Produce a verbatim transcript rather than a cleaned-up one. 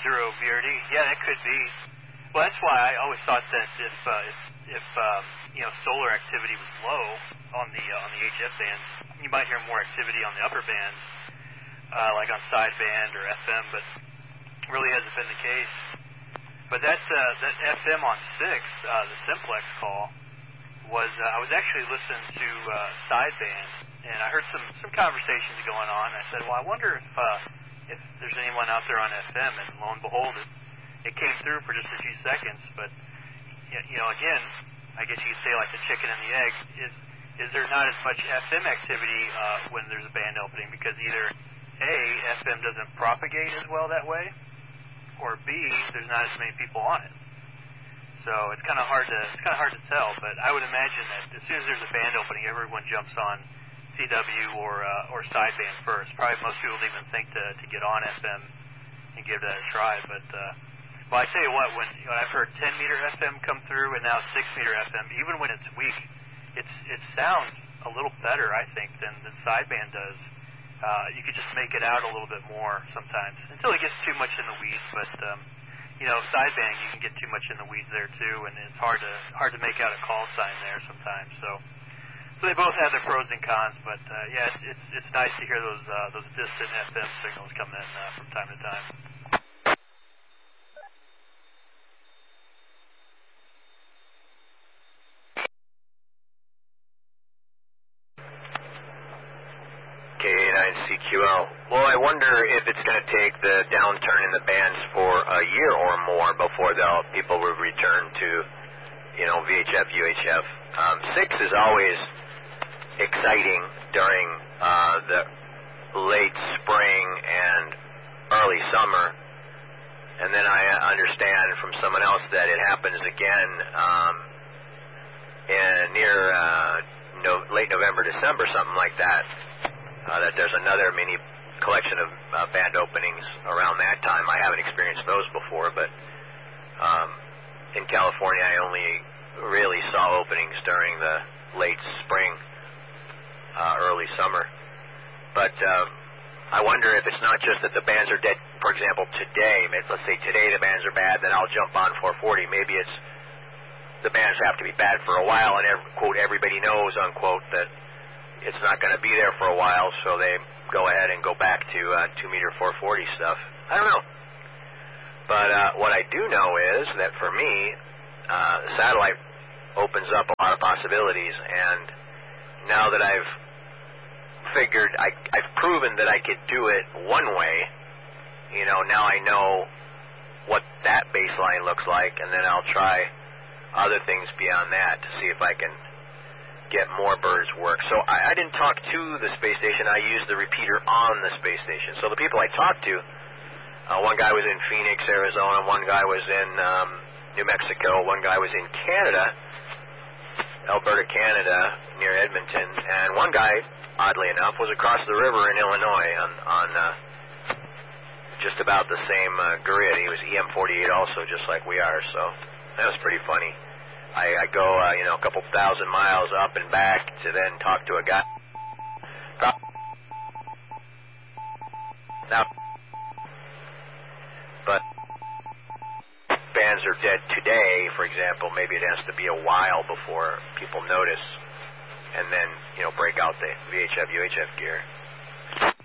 zero V R D. Yeah, that could be. Well, that's why I always thought that if uh, if, if um, you know solar activity was low on the uh, on the H F bands, you might hear more activity on the upper bands, uh, like on sideband or F M, but really hasn't been the case. But that's uh, that F M on six, uh, the simplex call, was uh, I was actually listening to uh, sideband, and I heard some some conversations going on. I said, well, I wonder if uh, if there's anyone out there on F M, and lo and behold, it, it came through for just a few seconds. But you know, again, I guess you could say like the chicken and the egg. Is is there not as much F M activity uh, when there's a band opening because either A, F M doesn't propagate as well that way, or B, there's not as many people on it. So it's kind of hard to it's kind of hard to tell. But I would imagine that as soon as there's a band opening, everyone jumps on C W or uh, or sideband first. Probably most people don't even think to to get on F M and give that a try. But uh, well, I tell you what, when, when I've heard ten meter F M come through and now six meter F M, even when it's weak, it's it sounds a little better, I think, than the sideband does. Uh, you could just make it out a little bit more sometimes until it gets too much in the weeds. But um, you know, sideband you can get too much in the weeds there too, and it's hard to hard to make out a call sign there sometimes. So, so they both have their pros and cons. But uh, yeah, it's, it's it's nice to hear those uh, those distant F M signals come in uh, from time to time. K A nine C Q L. Well, I wonder if it's going to take the downturn in the bands for a year or more before they'll, people will return to, you know, V H F, U H F. Um, six is always exciting during uh, the late spring and early summer. And then I understand from someone else that it happens again um, in near uh, no, late November, December, something like that. Uh, that there's another mini collection of uh, band openings around that time. I haven't experienced those before, but um, in California I only really saw openings during the late spring, uh, early summer. But um, I wonder if it's not just that the bands are dead. For example, today, let's say today the bands are bad, then I'll jump on four forty. Maybe it's the bands have to be bad for a while, and every, quote, everybody knows, unquote, that it's not going to be there for a while, so they go ahead and go back to uh, two meter four forty stuff. I don't know. But uh, what I do know is that for me, uh, satellite opens up a lot of possibilities, and now that I've figured, I, I've proven that I could do it one way, you know, now I know what that baseline looks like, and then I'll try other things beyond that to see if I can get more birds work. So I, I didn't talk to the space station. I used the repeater on the space station. So the people I talked to, uh, one guy was in Phoenix, Arizona, one guy was in um, New Mexico, one guy was in Canada, Alberta, Canada, near Edmonton, and one guy, oddly enough, was across the river in Illinois on, on uh, just about the same uh, grid. He was E M forty-eight also, just like we are, so that was pretty funny. I, I go, uh, you know, a couple thousand miles up and back to then talk to a guy. Now, but bands are dead today, for example. Maybe it has to be a while before people notice and then, you know, break out the V H F, U H F gear.